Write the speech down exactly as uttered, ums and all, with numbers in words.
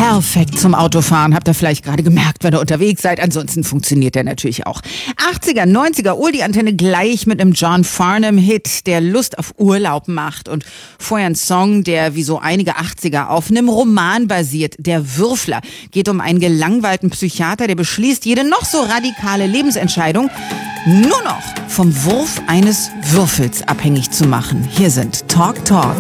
perfekt zum Autofahren. Habt ihr vielleicht gerade gemerkt, wenn ihr unterwegs seid. Ansonsten funktioniert der natürlich auch. achtziger, neunziger, Oldie-Antenne gleich mit einem John Farnham-Hit, der Lust auf Urlaub macht. Und vorher ein Song, der wie so einige achtziger auf einem Roman basiert. Der Würfler. Geht um einen gelangweilten Psychiater, der beschließt, jede noch so radikale Lebensentscheidung nur noch vom Wurf eines Würfels abhängig zu machen. Hier sind Talk Talk.